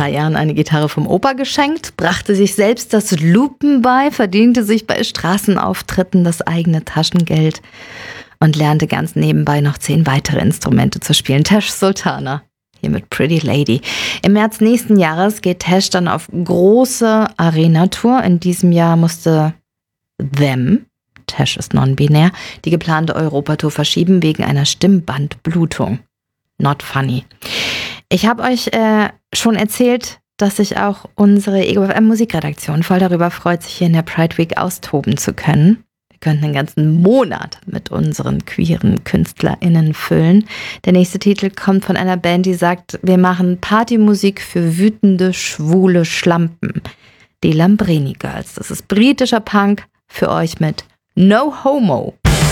3 Jahren eine Gitarre vom Opa geschenkt, brachte sich selbst das Loopen bei, verdiente sich bei Straßenauftritten das eigene Taschengeld und lernte ganz nebenbei noch 10 weitere Instrumente zu spielen. Tash Sultana, hier mit Pretty Lady. Im März nächsten Jahres geht Tash dann auf große Arena-Tour. In diesem Jahr musste Them, Tash ist non-binär, die geplante Europatour verschieben wegen einer Stimmbandblutung. Not funny. Ich habe euch schon erzählt, dass sich auch unsere Ego FM Musikredaktion voll darüber freut, sich hier in der Pride Week austoben zu können. Wir könnten einen ganzen Monat mit unseren queeren KünstlerInnen füllen. Der nächste Titel kommt von einer Band, die sagt, wir machen Partymusik für wütende, schwule Schlampen. Die Lambrini Girls. Das ist britischer Punk für euch mit No Homo.